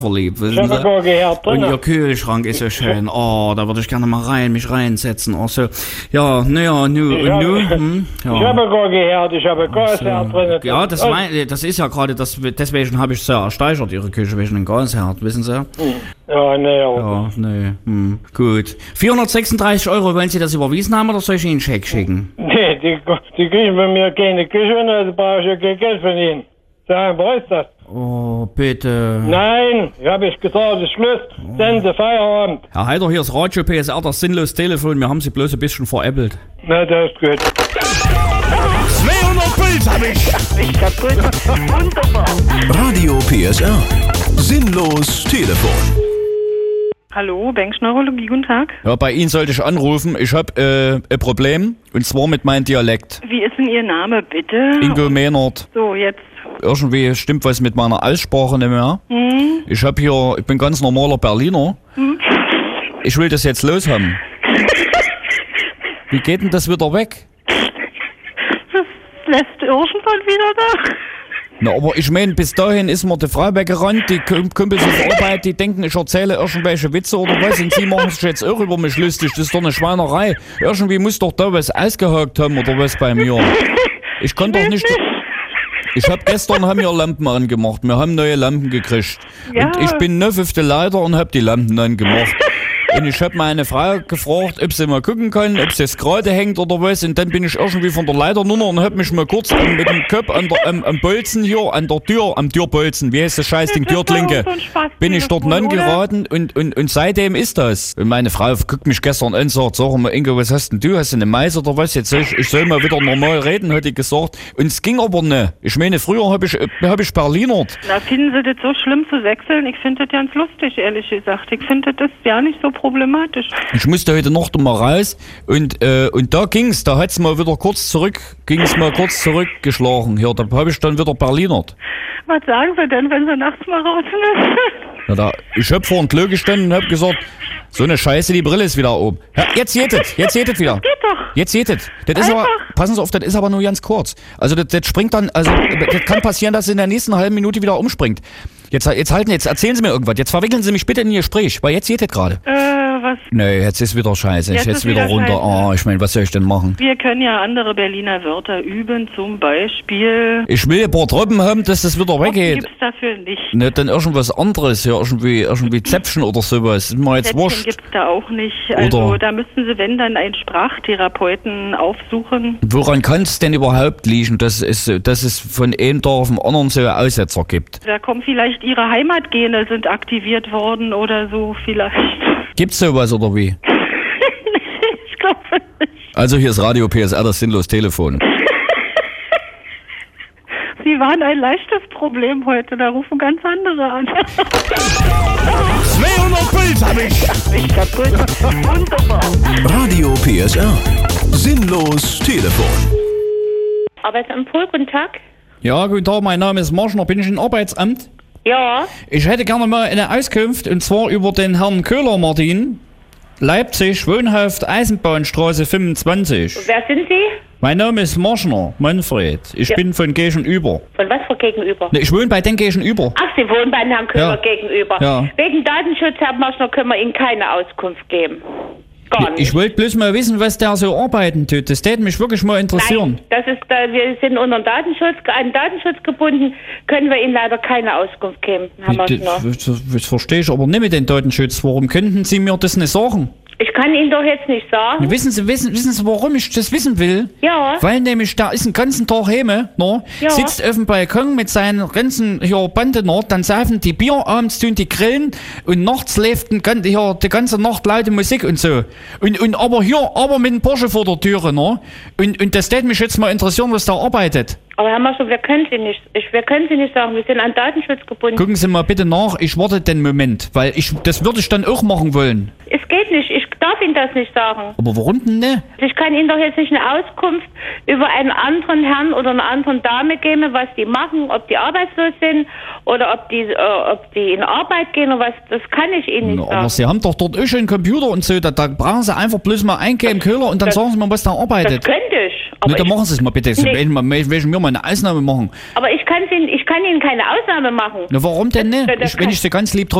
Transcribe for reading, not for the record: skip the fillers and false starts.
verliebt. Ich habe gar gehört drin. Und ihr Kühlschrank ist so schön. Oh, da würde ich gerne mal mich reinsetzen. Also, ja, naja, Ich habe gar gehört, ich habe Gasherd drin. Ja, das ist ja gerade, deswegen habe ich so ersteigert, Ihre Küche wegen dem Gasherd, wissen Sie? Ja, naja. Ja, nee, gut. 436 €, wollen Sie das überwiesen haben oder soll ich Ihnen einen Scheck schicken? Nee, die kriegen bei mir keine Küche und da brauche ich ja kein Geld von Ihnen. Sagen, wo ist das? Oh, bitte. Nein, habe ich gesagt, ist Schluss. Sende, Feierabend. Herr Heider, hier ist Radio PSR, das sinnlose Telefon. Wir haben Sie bloß ein bisschen veräppelt. Na, das ist gut. 200 Puls hab ich kaputt. Wunderbar. Radio PSR. Sinnlos Telefon. Hallo, Bankneurologie, guten Tag. Ja, bei Ihnen sollte ich anrufen. Ich habe ein Problem, und zwar mit meinem Dialekt. Wie ist denn Ihr Name, bitte? Ingo Mehnert. So, jetzt. Irgendwie stimmt was mit meiner Aussprache nicht mehr. Ich bin ganz normaler Berliner. Ich will das jetzt loshaben. Wie geht denn das wieder weg? Das lässt irgendwann wieder da. Na, aber ich meine, bis dahin ist mir die Frau weggerannt, die Kumpels auf Arbeit, die denken, ich erzähle irgendwelche Witze oder was, und sie machen sich jetzt auch über mich lustig. Das ist doch eine Schweinerei. Irgendwie muss doch da was ausgehakt haben oder was bei mir. Ich kann doch nicht... Ich habe gestern wir Lampen angemacht. Wir haben neue Lampen gekriegt. Ja. Und ich bin neu auf der Leiter und habe die Lampen angemacht. Und ich habe meine Frau gefragt, ob sie mal gucken kann, ob sie es gerade hängt oder was. Und dann bin ich irgendwie von der Leiter runter und habe mich mal kurz mit dem Kopf am Bolzen hier, an der Tür, am Türbolzen, wie heißt das Scheißding, Türklinke, bin ich dort geraten und seitdem ist das. Und meine Frau guckt mich gestern an und sagt, sag mal, Ingo, was hast denn du? Hast du eine Mais oder was? Jetzt ich soll mal wieder normal reden, hat die gesagt. Und es ging aber nicht. Ich meine, früher hab ich Berlinert. Na, finden Sie das so schlimm zu wechseln? Ich finde das ganz lustig, ehrlich gesagt. Ich finde das ja nicht so problematisch. Ich musste heute Nacht mal raus und da ging's, da hat's mal wieder kurz zurückgeschlagen. Hier, da habe ich dann wieder Berlinert. Was sagen Sie denn, wenn Sie nachts mal raus müssen? Ja, ich hab vor dem Klo gestanden und hab gesagt, so eine Scheiße, die Brille ist wieder oben. Ja, jetzt geht es wieder. Das geht doch. Jetzt geht es. Das ist aber, passen Sie auf, das ist aber nur ganz kurz. Also das springt dann, also das kann passieren, dass es in der nächsten halben Minute wieder umspringt. Jetzt erzählen Sie mir irgendwas. Jetzt verwickeln Sie mich bitte in Ihr Gespräch, weil jetzt geht es gerade. Was? Nee, jetzt ist wieder scheiße. Jetzt ist wieder runter. Scheiße. Oh, ich meine, was soll ich denn machen? Wir können ja andere Berliner Wörter üben, zum Beispiel... Ich will ein paar Tropfen haben, dass das wieder weggeht. Gibt's dafür nicht. Ne, dann irgendwas anderes, ja, irgendwie Zäpfchen oder sowas. Ist mir jetzt wurscht. Gibt's da auch nicht. Also Oder da müssten Sie, wenn, dann einen Sprachtherapeuten aufsuchen. Woran kann es denn überhaupt liegen, dass es von einem Tag auf den anderen so Aussetzer gibt? Da kommen vielleicht Ihre Heimatgene sind aktiviert worden oder so vielleicht. Gibt's sowas oder wie? Ich glaube nicht. Also hier ist Radio PSR, das sinnlos Telefon. Sie waren ein leichtes Problem heute, da rufen ganz andere an. 200 Puls hab ich kaputt. Wunderbar. Radio PSR. Sinnlos Telefon. Arbeitsamt Pohl, guten Tag. Ja, guten Tag, mein Name ist Marschner, bin ich im Arbeitsamt? Ja. Ich hätte gerne mal eine Auskunft, und zwar über den Herrn Köhler Martin, Leipzig, Wohnhaft, Eisenbahnstraße 25. Wer sind Sie? Mein Name ist Marschner, Manfred. Ich bin von Gegenüber. Von was für Gegenüber? Ne, ich wohne bei den Gegenüber. Ach, Sie wohnen bei Herrn Köhler Ja. gegenüber. Ja. Wegen Datenschutz, Herr Marschner, können wir Ihnen keine Auskunft geben. Gar nicht. Ich wollte bloß mal wissen, was der so arbeiten tut. Das täte mich wirklich mal interessieren. Nein, wir sind unter an Datenschutz gebunden, können wir Ihnen leider keine Auskunft geben, Herr Marschner. Das verstehe ich aber nicht mit dem Datenschutz. Warum könnten Sie mir das nicht sagen? Ich kann Ihnen doch jetzt nicht sagen. Wissen Sie, warum ich das wissen will? Ja. Weil nämlich da ist den ganzen Tag heime, ne? Ja. Sitzt auf dem Balkon mit seinen ganzen hier Bande, ne? Dann saufen die Bier, abends tun die grillen und nachts läuft die ganze Nacht laute Musik und so. Und aber mit dem Porsche vor der Türe, ne? Und das täte mich jetzt mal interessieren, was da arbeitet. Aber Herr Marschner, wir können Sie nicht sagen, wir sind an Datenschutz gebunden. Gucken Sie mal bitte nach, ich warte den Moment, weil das würde ich dann auch machen wollen. Es geht nicht, ich darf Ihnen das nicht sagen. Aber warum denn ne? Ich kann Ihnen doch jetzt nicht eine Auskunft über einen anderen Herrn oder eine andere Dame geben, was die machen, ob die arbeitslos sind oder ob die in Arbeit gehen oder was, das kann ich Ihnen nicht sagen. Aber Sie haben doch dort auch schon einen Computer und so, da brauchen Sie einfach bloß mal eingeben, Köhler, und dann sagen Sie mal, was da arbeitet. Das könnte ich. Aber Ne, dann machen Sie es mal bitte. Nee. Welchen mir mal eine Ausnahme machen. Aber ich kann Ihnen keine Ausnahme machen. Na, warum denn nicht? Das Wenn ich dir ganz lieb